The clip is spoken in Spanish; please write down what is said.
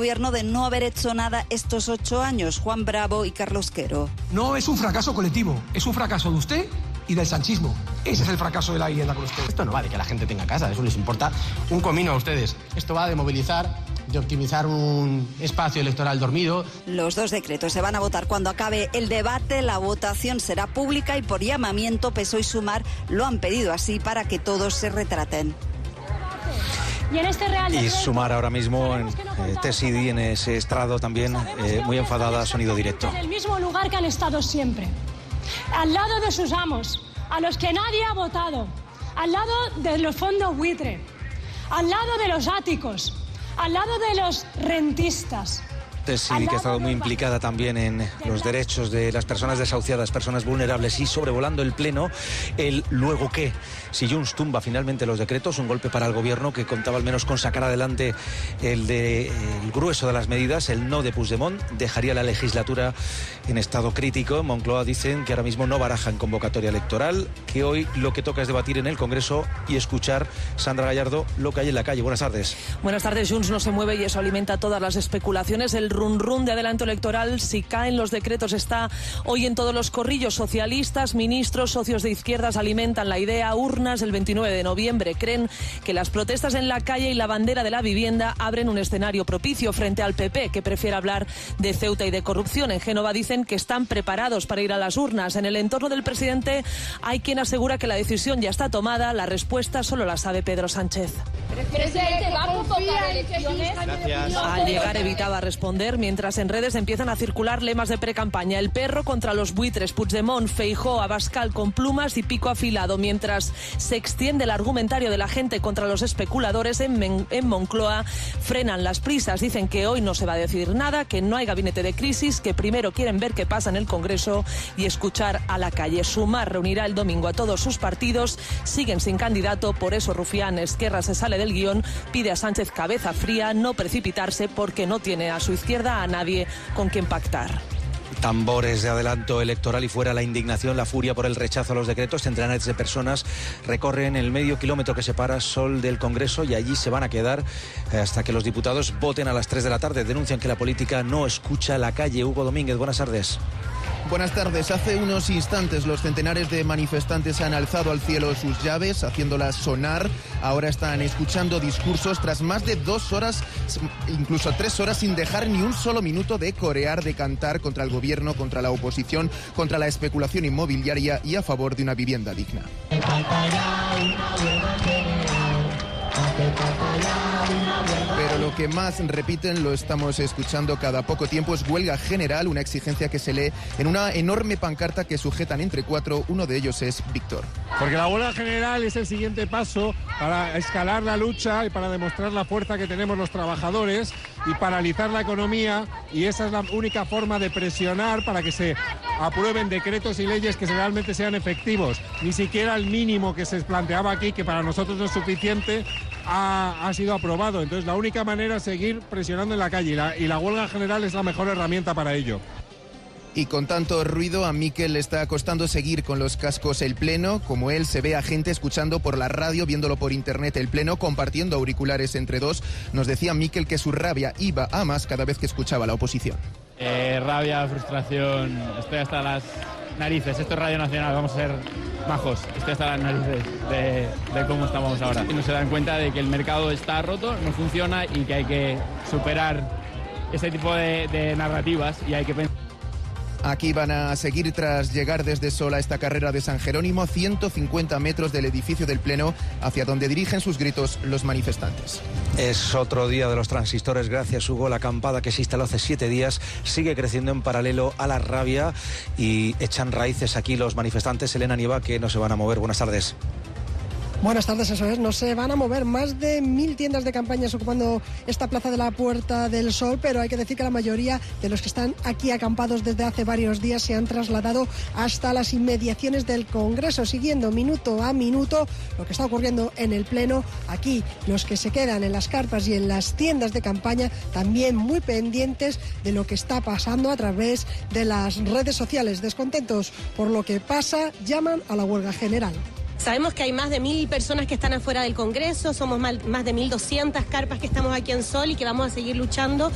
Gobierno de no haber hecho nada estos 8 años, Juan Bravo y Carlos Quero. No es un fracaso colectivo, es un fracaso de usted y del sanchismo. Ese es el fracaso de la vivienda con usted. Esto no va de que la gente tenga casa, eso les importa un comino a ustedes. Esto va de movilizar, de optimizar un espacio electoral dormido. Los 2 decretos se van a votar cuando acabe el debate. La votación será pública y por llamamiento PSOE y Sumar lo han pedido así para que todos se retraten. Y Sumar ahora mismo en Tesidi, en ese estrado también, muy enfadada, sonido directo. En el mismo lugar que han estado siempre, al lado de sus amos, a los que nadie ha votado, al lado de los fondos buitre, al lado de los áticos, al lado de los rentistas. Tesidi, que ha estado muy implicada también en los derechos de las personas desahuciadas, personas vulnerables, y sobrevolando el pleno, el luego qué. Si Junts tumba finalmente los decretos, un golpe para el gobierno que contaba al menos con sacar adelante el grueso de las medidas, el no de Puigdemont, dejaría la legislatura en estado crítico. En Moncloa dicen que ahora mismo no barajan convocatoria electoral, que hoy lo que toca es debatir en el Congreso y escuchar, Sandra Gallardo, lo que hay en la calle. Buenas tardes. Buenas tardes. Junts no se mueve y eso alimenta todas las especulaciones. El run de adelanto electoral, si caen los decretos, está hoy en todos los corrillos. Socialistas, ministros, socios de izquierdas alimentan la idea. Urnas el 29 de noviembre. Creen que las protestas en la calle y la bandera de la vivienda abren un escenario propicio frente al PP, que prefiere hablar de Ceuta y de corrupción. En Génova dicen que están preparados para ir a las urnas. En el entorno del presidente hay quien asegura que la decisión ya está tomada. La respuesta solo la sabe Pedro Sánchez. Presidente, ¿va a convocar elecciones? Gracias. Al llegar evitaba responder, mientras en redes empiezan a circular lemas de precampaña. El perro contra los buitres, Puigdemont, Feijóo, Abascal con plumas y pico afilado. Mientras se extiende el argumentario de la gente contra los especuladores, en Moncloa frenan las prisas. Dicen que hoy no se va a decidir nada, que no hay gabinete de crisis, que primero quieren ver qué pasa en el Congreso y escuchar a la calle. Sumar reunirá el domingo a todos sus partidos, siguen sin candidato, por eso Rufián Esquerra se sale del guión, pide a Sánchez cabeza fría, no precipitarse porque no tiene a su izquierda a nadie con quien pactar. Tambores de adelanto electoral y fuera la indignación, la furia por el rechazo a los decretos. Centenares de personas recorren el medio kilómetro que separa Sol del Congreso y allí se van a quedar hasta que los diputados voten a las 3 de la tarde. Denuncian que la política no escucha la calle. Hugo Domínguez, buenas tardes. Buenas tardes. Hace unos instantes los centenares de manifestantes han alzado al cielo sus llaves, haciéndolas sonar. Ahora están escuchando discursos tras más de 2 horas, incluso 3 horas, sin dejar ni un solo minuto de corear, de cantar contra el gobierno, contra la oposición, contra la especulación inmobiliaria y a favor de una vivienda digna. Pero lo que más repiten, lo estamos escuchando cada poco tiempo, es huelga general, una exigencia que se lee en una enorme pancarta que sujetan entre 4, uno de ellos es Víctor. Porque la huelga general es el siguiente paso para escalar la lucha y para demostrar la fuerza que tenemos los trabajadores y paralizar la economía, y esa es la única forma de presionar para que se aprueben decretos y leyes que realmente sean efectivos. Ni siquiera el mínimo que se planteaba aquí, que para nosotros no es suficiente, ha sido aprobado. Entonces la única manera es seguir presionando en la calle y la huelga general es la mejor herramienta para ello. Y con tanto ruido a Mikel le está costando seguir con los cascos el pleno. Como él, se ve a gente escuchando por la radio, viéndolo por internet el pleno, compartiendo auriculares entre dos. Nos decía Mikel que su rabia iba a más cada vez que escuchaba a la oposición. Rabia, frustración, estoy hasta las narices. Esto es Radio Nacional, vamos a ser majos. Estoy hasta las narices de cómo estamos ahora. Y no se dan cuenta de que el mercado está roto, no funciona y que hay que superar ese tipo de narrativas y hay que pensar. Aquí van a seguir tras llegar desde Sol a esta carrera de San Jerónimo, 150 metros del edificio del Pleno, hacia donde dirigen sus gritos los manifestantes. Es otro día de los transistores, gracias Hugo. La acampada que se instaló hace 7 días sigue creciendo en paralelo a la rabia y echan raíces aquí los manifestantes. Elena Nieva, que no se van a mover. Buenas tardes. Buenas tardes, eso es, no se van a mover. Más de 1000 tiendas de campañas ocupando esta plaza de la Puerta del Sol, pero hay que decir que la mayoría de los que están aquí acampados desde hace varios días se han trasladado hasta las inmediaciones del Congreso, siguiendo minuto a minuto lo que está ocurriendo en el Pleno. Aquí los que se quedan en las carpas y en las tiendas de campaña también muy pendientes de lo que está pasando a través de las redes sociales. Descontentos por lo que pasa, llaman a la huelga general. Sabemos que hay más de 1000 personas que están afuera del Congreso, somos más de 1200 carpas que estamos aquí en Sol y que vamos a seguir luchando